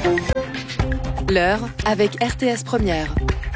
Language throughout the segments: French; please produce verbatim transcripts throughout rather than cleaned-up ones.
L'heure avec R T S Première.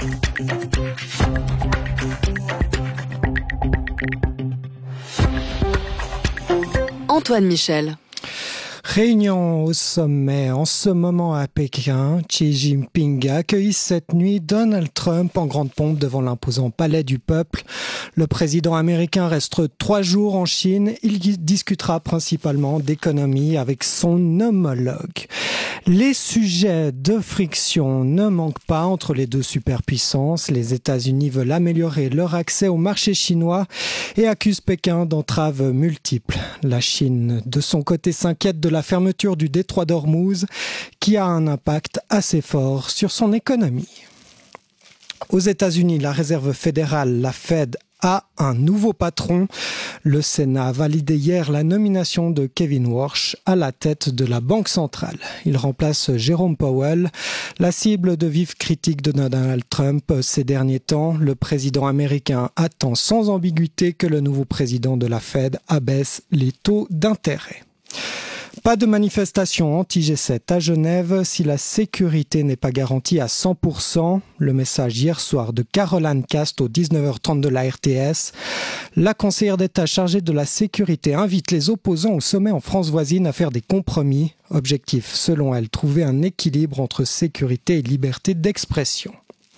Antoine Michel. Réunion au sommet en ce moment à Pékin. Xi Jinping a accueilli cette nuit Donald Trump en grande pompe devant l'imposant palais du peuple. Le président américain reste trois jours en Chine. Il discutera principalement d'économie avec son homologue. Les sujets de friction ne manquent pas entre les deux superpuissances. Les États-Unis veulent améliorer leur accès au marché chinois et accusent Pékin d'entraves multiples. La Chine, de son côté, s'inquiète de la fermeture du détroit d'Ormuz qui a un impact assez fort sur son économie. Aux États-Unis, la Réserve fédérale, la Fed, a un nouveau patron. Le Sénat a validé hier la nomination de Kevin Warsh à la tête de la Banque centrale. Il remplace Jérôme Powell, la cible de vives critiques de Donald Trump ces derniers temps. Le président américain attend sans ambiguïté que le nouveau président de la Fed abaisse les taux d'intérêt. Pas de manifestation anti-G sept à Genève si la sécurité n'est pas garantie à cent pour cent. Le message hier soir de Caroline Cast au dix-neuf heures trente de la R T S. La conseillère d'État chargée de la sécurité invite les opposants au sommet en France voisine à faire des compromis. Objectif, selon elle, trouver un équilibre entre sécurité et liberté d'expression.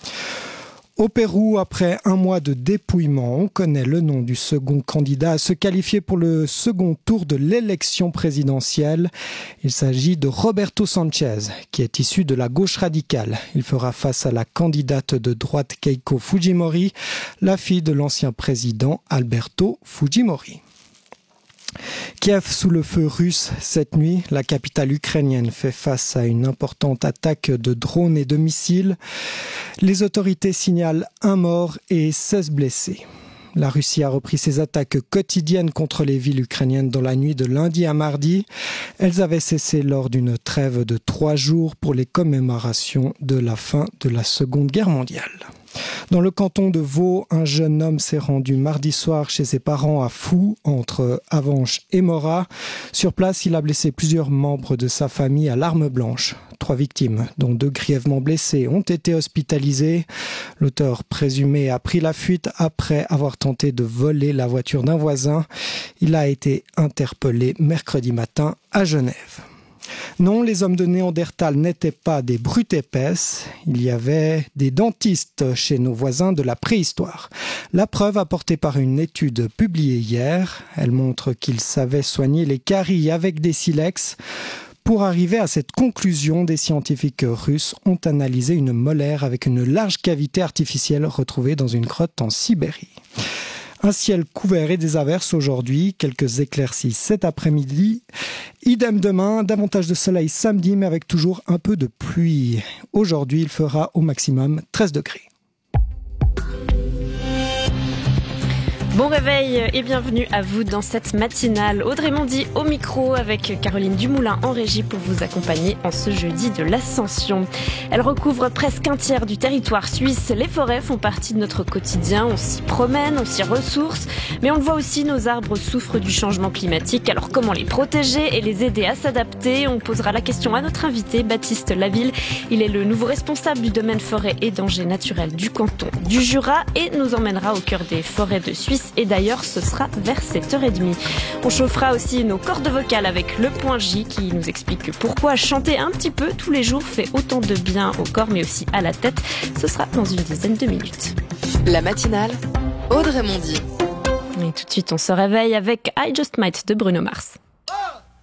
Au Pérou, après un mois de dépouillement, on connaît le nom du second candidat à se qualifier pour le second tour de l'élection présidentielle. Il s'agit de Roberto Sanchez, qui est issu de la gauche radicale. Il fera face à la candidate de droite Keiko Fujimori, la fille de l'ancien président Alberto Fujimori. Kiev sous le feu russe cette nuit. La capitale ukrainienne fait face à une importante attaque de drones et de missiles. Les autorités signalent un mort et seize blessés. La Russie a repris ses attaques quotidiennes contre les villes ukrainiennes dans la nuit de lundi à mardi. Elles avaient cessé lors d'une trêve de trois jours pour les commémorations de la fin de la Seconde Guerre mondiale. Dans le canton de Vaud, un jeune homme s'est rendu mardi soir chez ses parents à Fou, entre Avenches et Morat. Sur place, il a blessé plusieurs membres de sa famille à l'arme blanche. Trois victimes, dont deux grièvement blessées, ont été hospitalisées. L'auteur présumé a pris la fuite après avoir tenté de voler la voiture d'un voisin. Il a été interpellé mercredi matin à Genève. Non, les hommes de Néandertal n'étaient pas des brutes épaisses. Il y avait des dentistes chez nos voisins de la préhistoire. La preuve apportée par une étude publiée hier. Elle montre qu'ils savaient soigner les caries avec des silex. Pour arriver à cette conclusion, des scientifiques russes ont analysé une molaire avec une large cavité artificielle retrouvée dans une grotte en Sibérie. Un ciel couvert et des averses aujourd'hui, quelques éclaircies cet après-midi. Idem demain, davantage de soleil samedi, mais avec toujours un peu de pluie. Aujourd'hui, il fera au maximum treize degrés. Bon réveil et bienvenue à vous dans cette matinale. Audrey Mondy au micro avec Caroline Dumoulin en régie pour vous accompagner en ce jeudi de l'Ascension. Elle recouvre presque un tiers du territoire suisse. Les forêts font partie de notre quotidien. On s'y promène, on s'y ressource, mais on le voit aussi, nos arbres souffrent du changement climatique. Alors comment les protéger et les aider à s'adapter? On posera la question à notre invité, Baptiste Laville. Il est le nouveau responsable du domaine forêt et dangers naturels du canton du Jura et nous emmènera au cœur des forêts de Suisse. Et d'ailleurs, ce sera vers sept heures trente. On chauffera aussi nos cordes vocales avec le point J qui nous explique pourquoi chanter un petit peu tous les jours fait autant de bien au corps mais aussi à la tête. Ce sera dans une dizaine de minutes. La matinale, Audrey Mondy. Et tout de suite, on se réveille avec I Just Might de Bruno Mars.